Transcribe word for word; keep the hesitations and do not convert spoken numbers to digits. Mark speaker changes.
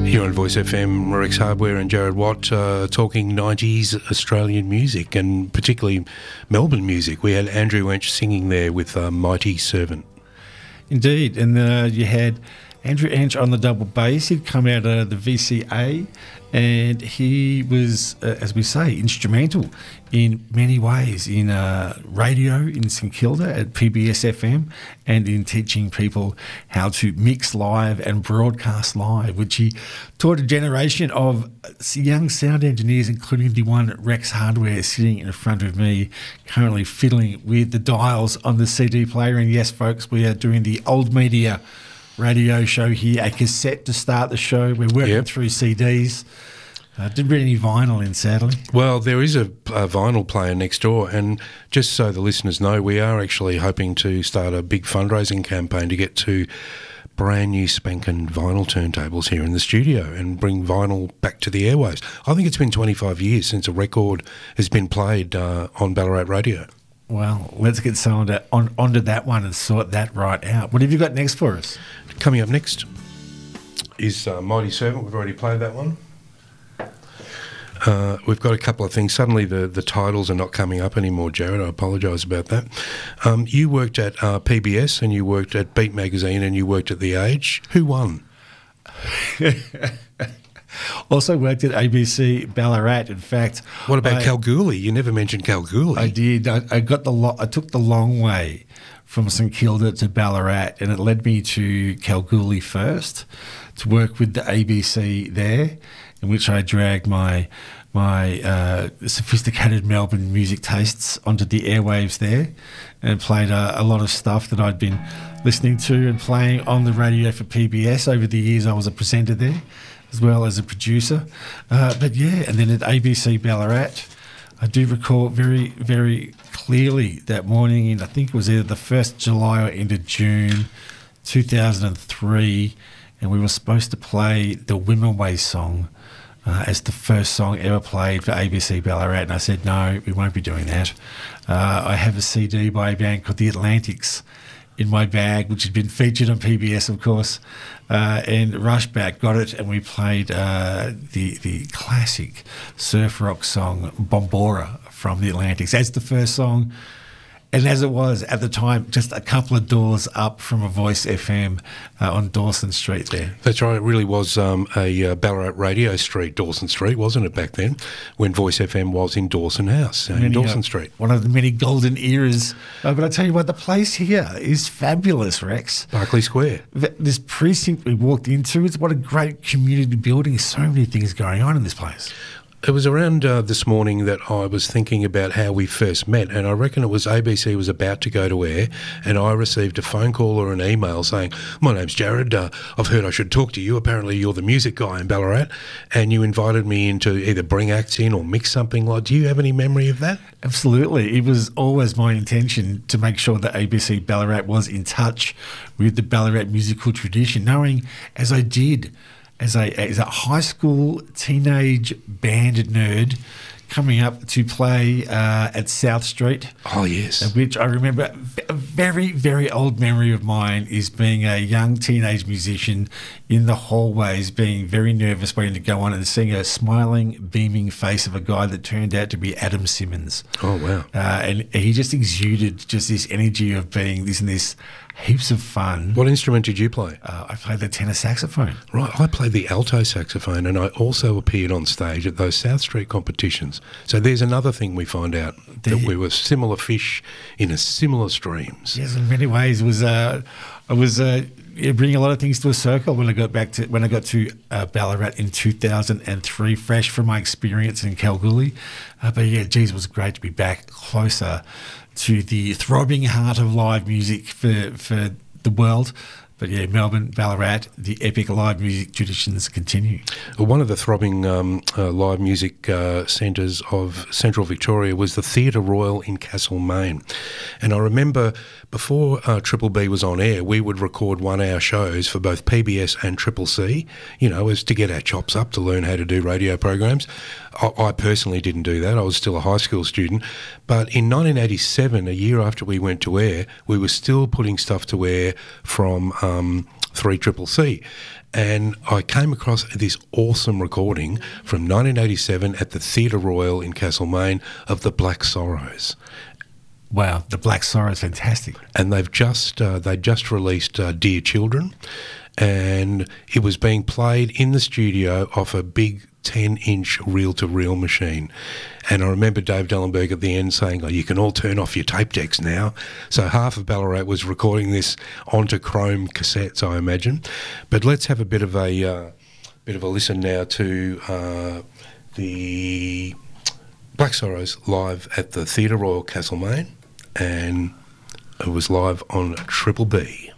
Speaker 1: Here on Voice F M, Rex Hardware and Jared Watt uh, talking nineties Australian music and particularly Melbourne music. We had Andrew Ench singing there with uh, Mighty Servant.
Speaker 2: Indeed, and uh, you had Andrew Ench on the double bass. He'd come out of the V C A and he was, uh, as we say, instrumental in many ways in uh, radio in St Kilda at P B S F M and in teaching people how to mix live and broadcast live, which he taught a generation of young sound engineers, including the one Rex Hardware sitting in front of me, currently fiddling with the dials on the C D player. And yes, folks, we are doing the Old Media radio show here, a cassette to start the show. We're working yep. through C Ds. Uh, didn't bring any vinyl in, sadly.
Speaker 1: Well, there is a, a vinyl player next door, and just so the listeners know, we are actually hoping to start a big fundraising campaign to get to brand new spanking vinyl turntables here in the studio and bring vinyl back to the airwaves. I think it's been twenty-five years since a record has been played uh, on Ballarat radio.
Speaker 2: Well, let's get someone to, on, onto that one and sort that right out. What have you got next for us?
Speaker 1: Coming up next is uh, Mighty Servant. We've already played that one. Uh, we've got a couple of things. Suddenly the, the titles are not coming up anymore, Jared. I apologise about that. Um, you worked at uh, P B S and you worked at Beat Magazine and you worked at The Age. Who won?
Speaker 2: Also worked at A B C Ballarat. In fact,
Speaker 1: what about
Speaker 2: I,
Speaker 1: Kalgoorlie? You never mentioned Kalgoorlie.
Speaker 2: I did. I, I got the lo- I took the long way from St Kilda to Ballarat, and it led me to Kalgoorlie first to work with the A B C there, in which I dragged my my uh, sophisticated Melbourne music tastes onto the airwaves there, and played a, a lot of stuff that I'd been listening to and playing on the radio for P B S over the years. I was a presenter there, as well as a producer. Uh, but yeah, and then at A B C Ballarat, I do recall very, very clearly that morning in, I think it was either the first of July or end of June two thousand three, and we were supposed to play the Wimoweh song uh, as the first song ever played for A B C Ballarat, and I said, no, we won't be doing that. Uh, I have a C D by a band called The Atlantics in my bag, which had been featured on P B S, of course, uh, and rushed back, got it, and we played uh, the the classic surf rock song Bombora from The Atlantics. That's the first song, and as it was at the time, just a couple of doors up from a Voice F M uh, on Dawson Street there.
Speaker 1: That's right, it really was um, a uh, Ballarat Radio Street, Dawson Street, wasn't it, back then, when Voice F M was in Dawson House, uh, in Dawson uh, Street.
Speaker 2: One of the many golden eras. Uh, but I tell you what, the place here is fabulous, Rex.
Speaker 1: Berkeley Square.
Speaker 2: This precinct we walked into, it's what a great community building. So many things going on in this place.
Speaker 1: It was around uh, this morning that I was thinking about how we first met, and I reckon it was A B C was about to go to air, and I received a phone call or an email saying, my name's Jared, uh, I've heard I should talk to you, apparently you're the music guy in Ballarat, and you invited me in to either bring acts in or mix something. Like, do you have any memory of that?
Speaker 2: Absolutely. It was always my intention to make sure that A B C Ballarat was in touch with the Ballarat musical tradition, knowing, as I did, As a, as a high school teenage band nerd coming up to play uh, at South Street.
Speaker 1: Oh, yes.
Speaker 2: Which I remember, a very, very old memory of mine is being a young teenage musician in the hallways, being very nervous, waiting to go on and seeing a smiling, beaming face of a guy that turned out to be Adam Simmons.
Speaker 1: Oh, wow.
Speaker 2: Uh, and he just exuded just this energy of being this and this heaps of fun.
Speaker 1: What instrument did you play?
Speaker 2: Uh, I played the tenor saxophone.
Speaker 1: Right, I played the alto saxophone, and I also appeared on stage at those South Street competitions. So there's another thing we find out, the, that we were similar fish in a similar streams.
Speaker 2: Yes, in many ways. It was uh, I was uh, bringing a lot of things to a circle when I got back to when I got to uh, Ballarat in two thousand three, fresh from my experience in Kalgoorlie. Uh, but yeah, geez, it was great to be back closer to the throbbing heart of live music for, for the world. But yeah, Melbourne, Ballarat, the epic live music traditions continue.
Speaker 1: Well, one of the throbbing um, uh, live music uh, centres of Central Victoria was the Theatre Royal in Castlemaine. And I remember before uh, Triple B was on air, we would record one-hour shows for both P B S and Triple C, you know, as to get our chops up to learn how to do radio programs. I, I personally didn't do that. I was still a high school student. But in nineteen eighty-seven, a year after we went to air, we were still putting stuff to air from um, three Triple C. And I came across this awesome recording from nineteen eighty-seven at the Theatre Royal in Castlemaine of the Black Sorrows.
Speaker 2: Wow, the Black Sorrows, fantastic.
Speaker 1: And they've just uh, they just released uh, Dear Children, and it was being played in the studio off a big ten-inch reel-to-reel machine. And I remember Dave Dellenberg at the end saying, oh, you can all turn off your tape decks now. So half of Ballarat was recording this onto chrome cassettes, I imagine. But let's have a bit of a uh, bit of a listen now to uh, the Black Sorrows live at the Theatre Royal Castlemaine, and it was live on Triple B.